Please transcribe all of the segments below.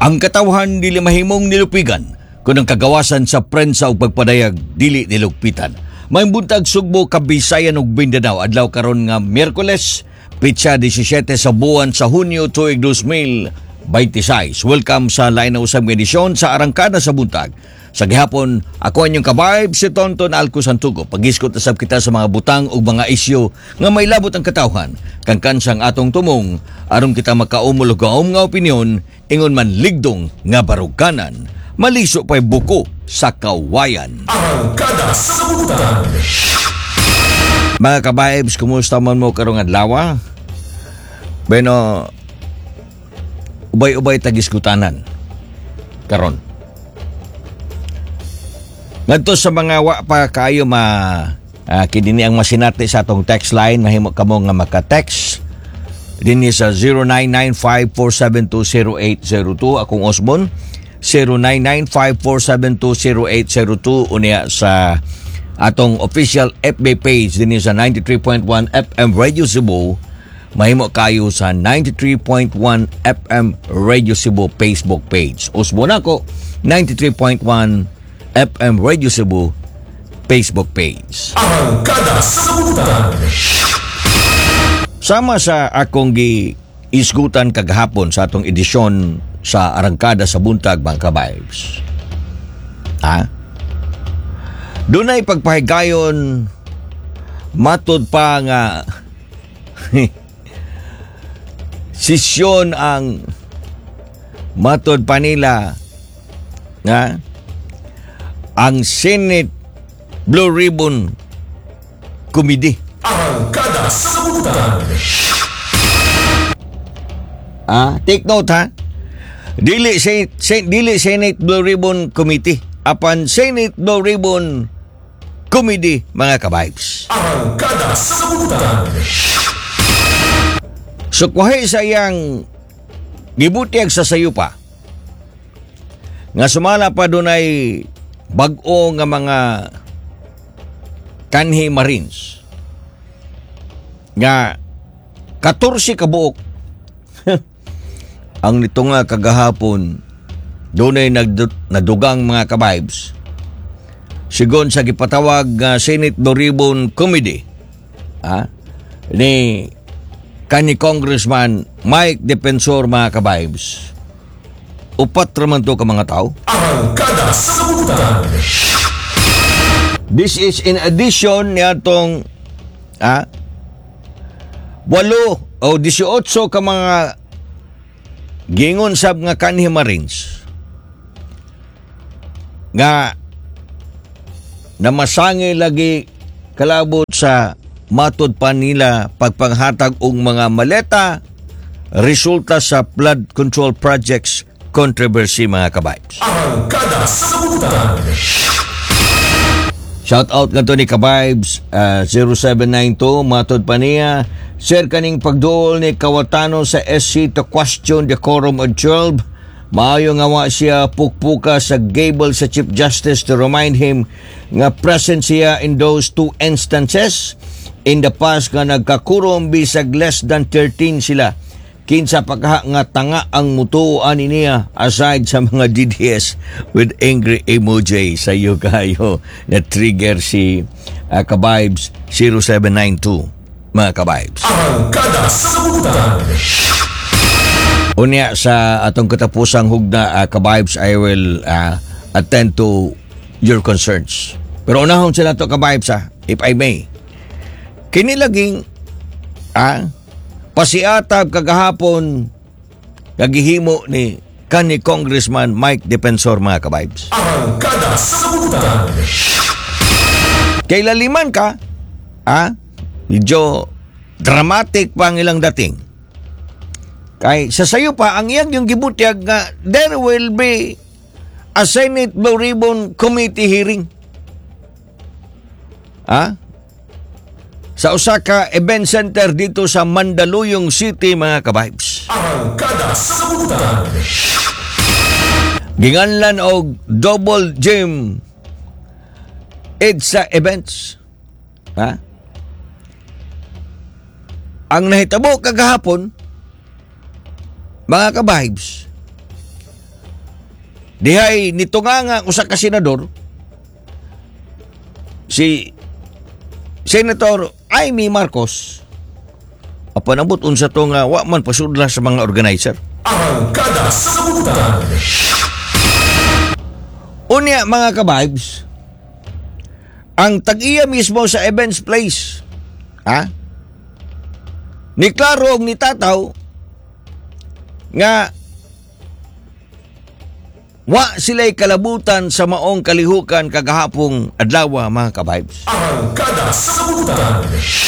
Ang katawhan dili mahimong nilupigan kung ang kagawasan sa prensa ug pagpadayag dili nilugpitan. May buntag Sugbo, Kabisayan ug Mindanao adlaw karon nga Miyerkules, pitsa 17 sa buwan sa Hunyo tuig 2026. Welcome sa lain na usab nga edisyon sa Arangkada sa Buntag. Sa gihapon, ako ang inyong kabayb si Tonton Alco Santugo. Pag-iskot asab kita sa mga butang o mga isyu nga may labot ang katawhan. Kang kansang atong tumong, aron kita makaumulog-gaom nga opinyon, ingon man ligdong nga baruganan. Maliso pa'y buko sa kawayan. Arangkada sa Buntag. Mga kabaybs, kumusta man mo karong adlaw? Bueno, ubay-ubay tagiskutanan karon. Ngadto sa mga wa pa kayo kidini ang masinati sa atong text line, mahimo kamo nga maka-text dinhi sa 0995-472-0802. Akong Osbon 0995-472-0802 unya sa atong official FB page dinhi sa 93.1 FM Radio Cebu. Mahimo kayo sa 93.1 FM Radio Cebu Facebook page. Osbon ako 93.1 FM Radio Cebu Facebook page. Arangkada sa Buntag. Sama sa akong giisgutan kagahapon sa atong edisyon sa Arangkada sa Buntag, mga ka-vibes. Dunay pagpahigayon matud pa nga sisyon ang matud pa nila nga ang Senate Blue Ribbon Committee. Arangkada sa Buntag. Take note ha. Dili Senate Blue Ribbon Committee, apan Senate Blue Ribbon Committee, mga ka-vibes. Arangkada sa Buntag. Sukwahe sa iyang gibutiag sa sayupa nga sumala pa dunay bag-o nga mga kanhi Marines nga 14 kabuok ang nito nga kagahapon dunay nadugang, mga ka-vibes, sigon sa gipatawag nga Senate Blue Ribbon Committee ni kanhi Congressman Mike Defensor, mga ka-vibes. Upat raman to ka mga tao. Arangkada sa Buntag. This is in addition ni atong 8 o 18 ka mga gingon sab nga kanhi Marines nga namasangi lagi kalabot sa matud pa nila pagpanghatag og mga maleta resulta sa flood control projects controversy, mga ka-vibes. Arangkada sa Buntag. Shout out nga to ni ka-vibes 0792 matod pa niya, sir, kaning pagduol ni Kawatano sa SC to question decorum of 12. Maayo nga wa siya pukpuka sa gable sa Chief Justice to remind him nga present siya in those two instances. In the past nga nagkakurom bisag less than 13 sila. Kinsa pagka nga tanga ang mutuan niya aside sa mga DDS with angry emoji sa iyo kayo na trigger si ka-vibes 0792, mga ka-vibes. Arangkada sa Buntag. Unya sa atong katapusang hugna, ka-vibes, I will attend to your concerns. Pero unahon sila to, ka-vibes, if I may. Kinilaging pasiatab kagahapon gagihimo ni kanhi Congressman Mike Defensor, mga ka-vibes. Arangkada sa Buntag. Kay laliman ka, medyo dramatic pa ang ilang dating. Kay sa sayo pa ang iyang yung gibutiag nga there will be a Senate Blue Ribbon Committee hearing. Sa Osaka Event Center dito sa Mandaluyong City, mga ka-vibes. Arangkada sa Buntag. Ginganlan og double gym EDSA events. Ang nahitabo kagahapon, mga ka-vibes, Dihay nito nga usa ka senador, si Senator Amy Marcos, apanabot unsa to nga wa man pasudla sa mga organizer. Arangkada sa kabuutan. Unya mga ka-vibes, ang tag-iya mismo sa Events Place, ni klaro og ni tataw nga wa sila'y kalabutan sa maong kalihukan kagahapong adlaw mga ka-vibes. Arangkada sa kabuutan.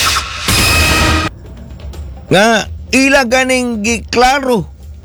Nga ila ganing giklaro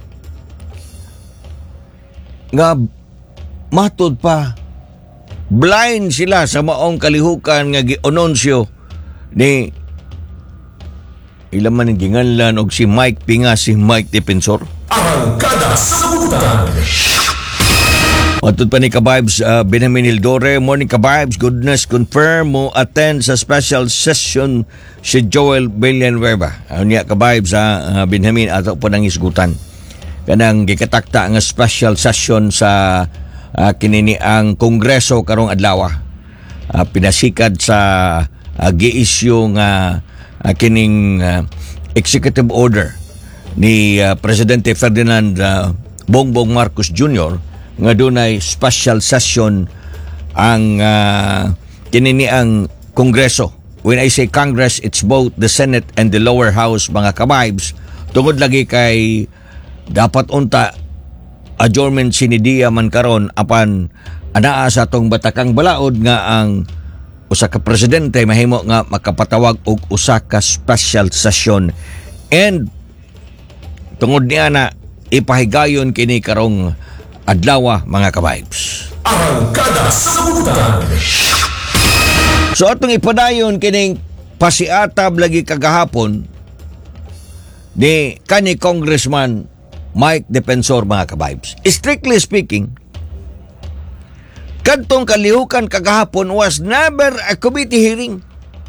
nga matod pa blind sila sa maong kalihukan nga gi-anonsyo ni ilan man ang ginganlan og si Mike Pinga, si Mike Defensor. Arangkada sa kabuutan. Matod pa ni ka-vibes, Benjamin Hildore, morning ka-vibes, goodness confirm mo attend sa special session si Joel Villanueva. Niya ka-vibes, Benjamin, ato po nang isgutan. Kanang gikatakta nga special session sa kinini ang Kongreso karong adlaw. Pinasikad sa gi-issue nga kining executive order ni Presidente Ferdinand Bongbong Marcos Jr. nga dunay special session ang kinini ang Kongreso. When I say Congress, it's both the Senate and the lower house mga ka-vibes. Tungod lagi kay dapat unta adjournment sinidiya man karon apan anaa sa atong batakang balaod nga ang usa ka presidente mahimo nga makapatawag og usa ka special session, and tungod niya na ipahigayon kini karong adlaw mga ka-vibes. Arangkada sa kabuutan. So atong ipadayon kining pasiatab lagi kagahapon ni kani Congressman Mike Defensor mga ka-vibes. Strictly speaking, kadtong kalihukan kagahapon was never a committee hearing.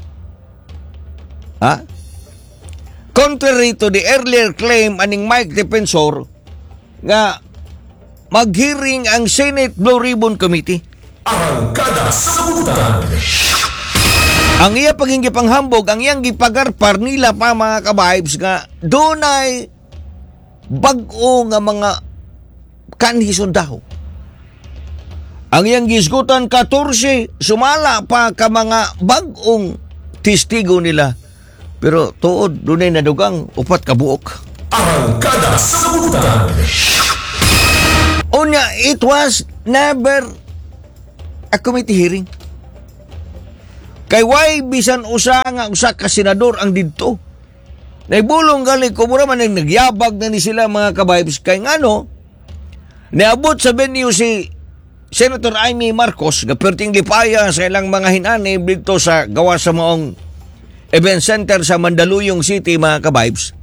Contrary to the earlier claim aning Mike Defensor nga mag-hearing ang Senate Blue Ribbon Committee. Arangkada sa kabuutan. Ang iya panghambog, ang iyang gipagarpar nila pa mga ka-vibes nga dunay bag-o nga mga kanhison daw. Ang iyang gisgutan 14 sumala pa ka mga bag-ong testigo nila. Pero tuod dunay nadugang 4 ka buok. Arangkada sa kabuutan. Unya, it was never a committee hearing. Kay why bisan usa ka senador ang didto. Naibulong gali ko mura man ang nagyabag na ni sila mga ka-vibes kay ngano niabot sa venue si Senator Amy Marcos nga perting lipaya sa ilang mga hinani dito sa gawa sa maong event center sa Mandaluyong City mga ka-vibes.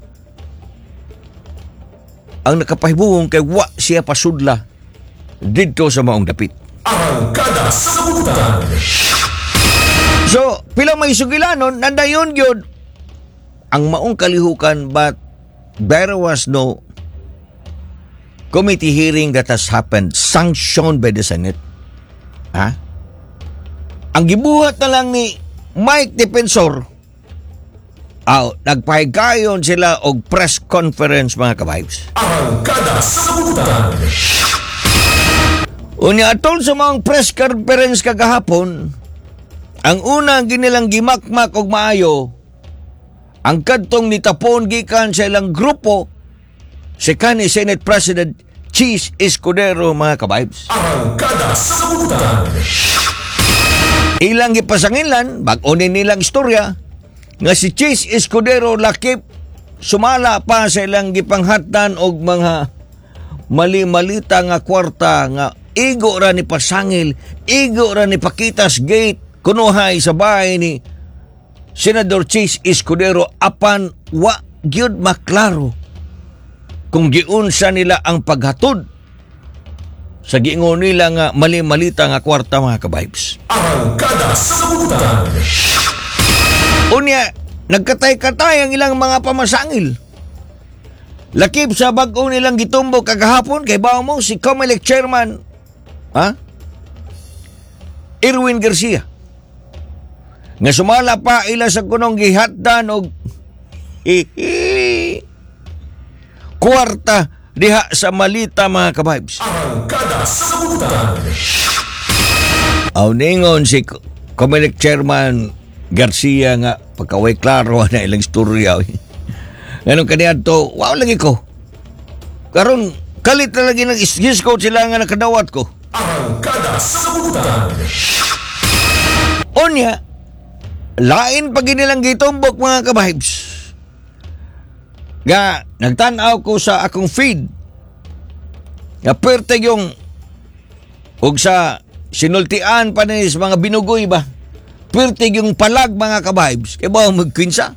Ang nakapahibuhong kay wa siya pasudla dito sa maong dapit. Arangkada sa kabuutan. So, pilang may sugilanon, nandayon yun ang maong kalihukan, but there was no committee hearing that has happened sanctioned by the Senate. Ang gibuhat na lang ni Mike Defensor, nagpahigayon sila og press conference mga ka-vibes. Arangkada sa kabuutan. Unya atol sa mga press conference kagahapon, ang una ginilang gimakmak og maayo ang kadtong nitapon gikan sa ilang grupo si kanhi Senate President Chis Escudero mga ka-vibes. Arangkada sa kabuutan. Ilang gipasangilan bag-onin nilang istorya nga si Chis Escudero lakip sumala pa sa ilang gipanghatdan og mga mali-malita nga kwarta nga igo ra ni pasangil, igo ra ni pakitas gate kunuhay sa bahay ni Senador Chis Escudero apan wa gyud maklaro kung giunsa nila ang paghatod sa giingon nila nga mali-malita nga kwarta mga ka-vibes. Arangkada sa kabuutan. Unya, nagkatay-katay ang ilang mga pamasangil. Lakip sa bag-o nilang gitumbo kagahapon kay bawo mo si Comelec Chairman Ha? Erwin Garcia. Nga sumala pa ila sa kunong gihatdan og kwarta diha sa Malita, mga kabibes. Arangkada sa Kabutan. Aw ningon si Comelec Chairman Garcia nga pagkaway klaro na ilang istorya. Ganun kaniya to, wow lagi ko. Karon kalit na lagi nag-isgis ko sila nga nakadawat ko. Arangkada sa Kabutan. Onya, lain pag inilang gitumbok, mga kabibes. Nga, nagtanaw ko sa akong feed. Nga perte yung ug sa sinultian pa ni sa mga binugoy ba. Perte yung palag, mga kabibes. Kaya ba magkwinsa?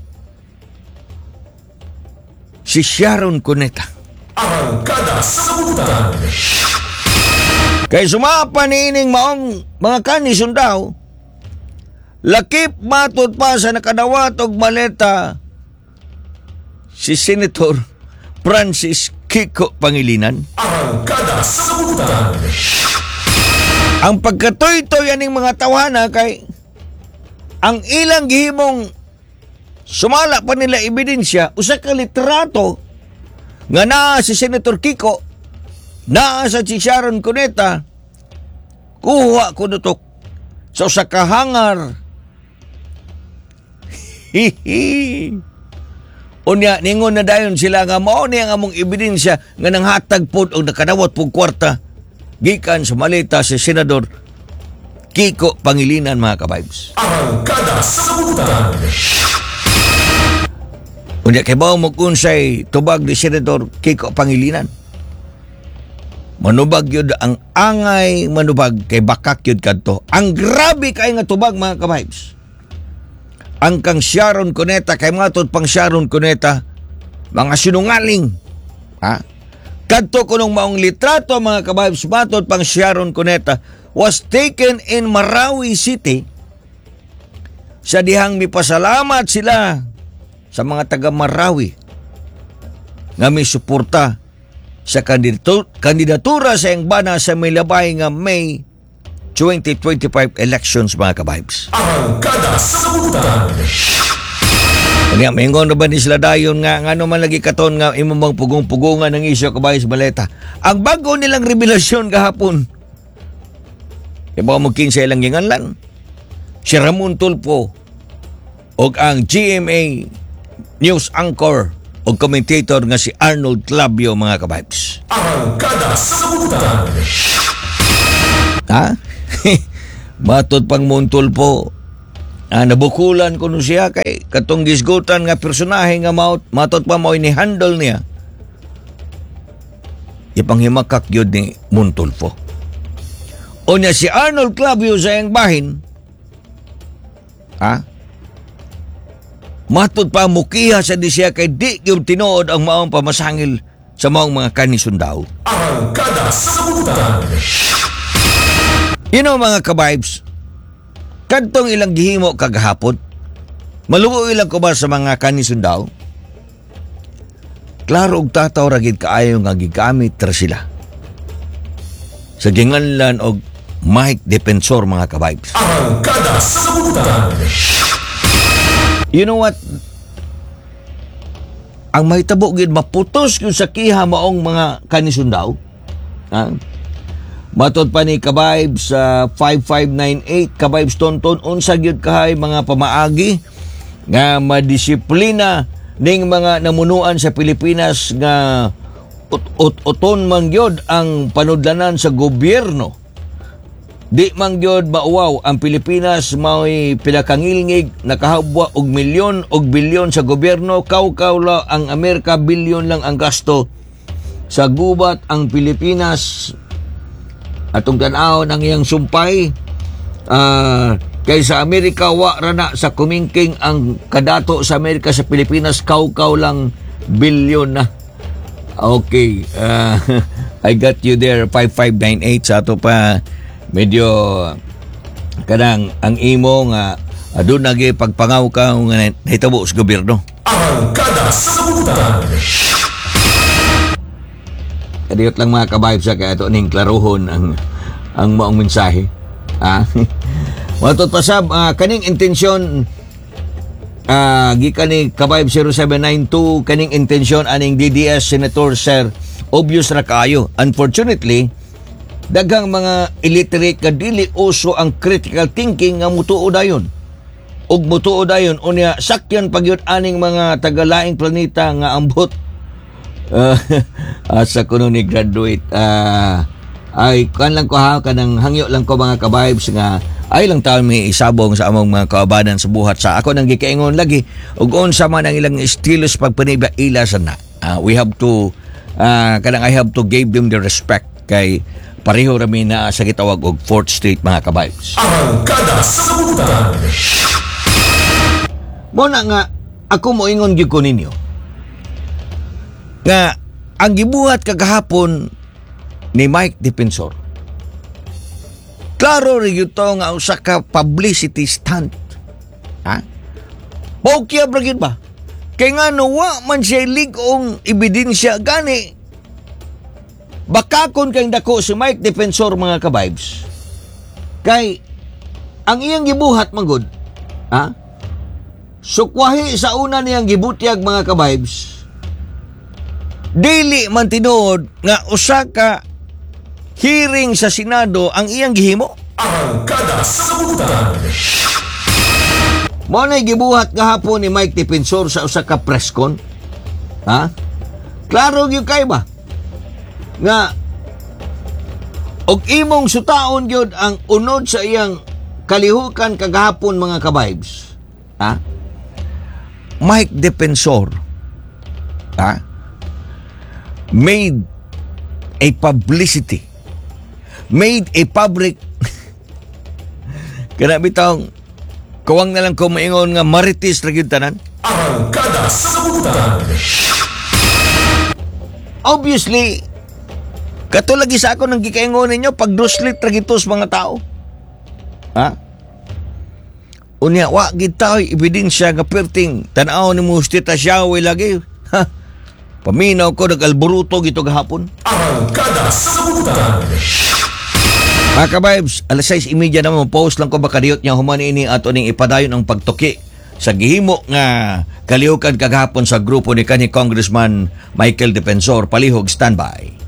Si Sharon Cuneta. Arangkada sa Kabutan. Kaya sumapa ni ining maong mga kanison daw, lakip matod pa sa nakadawat og maleta si Senator Francis Kiko Pangilinan. Arangkada sa Kabutan. Ang pagkatoy-toy aning mga tawana kay ang ilang gihimong sumala pa nila ebidensya usa ka litrato nga naa si Senator Kiko, naa sa si Sharon Cuneta, kuha ko nutok sa usa ka hangar. Unya ningon na dayon sila nga mao ni ang among ebidensya nga nanghatag pod og nakadawat pug kwarta gikan sa malita si Senador Kiko Pangilinan, mga kabibes. Arangkada sa Kabutan. Unya kay bao mo kunsay tubag ni Senador Kiko Pangilinan. Manubag yun ang angay manubag kay bakak yun kadto. Ang grabe kay nga tubag, mga kabibes. Ang kang Sharon Cuneta, kay matod pang Sharon Cuneta, mga sinungaling. Ha? Kadto kunong maong litrato, mga kabibes, matod pang Sharon Cuneta was taken in Marawi City. Sa dihang mipasalamat sila sa mga taga Marawi nga may suporta sa kandidatura sa Engbana sa may labay nga May 2025 elections, mga kabibes. Arangkada sa Kabutan. Kanya, mingon na ba ni sila dayon nga ano man lagi katon nga imong pugong-pugungan ng isyo, kabibes, baleta. Ang bago nilang revelasyon kahapon, iba mo 15 ilang ginganlan, si Ramon Tulfo o ang GMA news anchor o commentator nga si Arnold Clavio, mga kabibes. Arangkada sa Kabutan. Ha? Matod pang Montulfo, nabukulan ko nun siya kay katong gisgutan nga personahe nga matod pa mo ini-handle niya. Ipanghimakak yun ni Montulfo. O niya si Arnold Clavio sa iyang bahin, matod pa mukiha sa di siya kay di yung tinood ang maong pamasangil sa maong mga kanisundaw. Arangkada sa Kabutan. You know, mga kabibes, kadtong ilang gihimo kagahapon, maluo ilang ko ba sa mga kanisundaw? Klaro og tataw ragid kaayo nga gigamit ra sila sa ginganlan og Mike Defensor, mga kabibes. Arangkada sa Kabutan. You know what? Ang mahitabo gid maputos yung sa kiha maong mga kanisundaw. Ha? Matod pa ni kabibes sa 5598, kabibes tonton unsa gyud kahay mga pamaagi nga madisiplina ning mga namunuan sa Pilipinas nga uton man gyud ang panudlanan sa gobyerno. Di man gyud mauwaw ang Pilipinas may pilakangilngig nakahabwa og milyon og bilyon sa gobyerno, kaw-kaw la ang Amerika, bilyon lang ang gasto sa gubat ang Pilipinas. Atong tanaw ng iyang sumpay, kaysa Amerika wa rana sa kumingking ang kadato sa Amerika sa Pilipinas, kaw-kaw lang bilyon na. Okay, I got you there. 5598 sa ato pa medyo kanang ang imo nga adun nagi pagpangaw ka nga nahitabo sa gobyerno. Arangkada sa Kabutan. Kadiyot lang, mga kabibes, sa kaya ito ning klaruhon ang ang maong mensahe. Matod pasab, kaning intensyon gikan ni Kabayb 0792, kaning intensyon aning DDS Senator Sir, obvious ra kaayo. Unfortunately, daghang mga illiterate nga dili uso ang critical thinking nga mutuo dayon. Ug mutuo dayon unya sakyan pagyud aning mga tagalaing planeta nga ambot sa kuno ni graduate ay kan lang ko kanang hangyo lang ko mga ka-vibes nga ay lang taon may isabong sa among mga kaubanan sa buhat sa ako nang gikaingon lagi ug unsa man ang ilang estilos pagpanibla-ila sa na we have to kanang I have to give them the respect kay pareho rami na sa gitawag og 4th Street mga ka-vibes. Arangkada sa kabubutan. Mo na nga ako moingon gyud ko ninyo nga ang gibuhat kagahapon ni Mike Defensor, klaro rin ito nga usa ka publicity stunt. Paukya ba ba? Kaya nga nawa man siya ligong ebidensya gani. Bakakon kayong dako si Mike Defensor mga ka-vibes. Kay ang iyang gibuhat manggod, sukwahi sa una niyang gibutyag mga ka-vibes, dili man tinuod nga usa ka hearing sa Senado ang iyang gihimo. Arangkada sa kabubutan. Mo na gibuhat gahapon ni Mike Defensor sa usa ka press con. Klaro gyud kay ba nga og imong sutaon gyud ang unod sa iyang kalihukan kagahapon mga ka-vibes. Mike Defensor made a publicity, made a public kana bitong kawang na lang ko maingon nga marites ra gyud tanan. Arangkada sa kabubutan. Obviously kato lagi sa ako nang gikaingon ninyo pagduslit ra gitos mga tao. Unya wa gid tayo ebidensya nga perting tan-aw ni Mustita Siawe lagi. Paminaw ko nag-alboruto gito gahapon. Arangkada sa kabubutan. Mga ka-vibes, alas 6:30 naman post lang ko bakadiyot niya humani ini ato ning ipadayon ang pagtuki sa gihimo nga kalihukan kagahapon sa grupo ni kanhi Congressman Michael Defensor. Palihog, standby.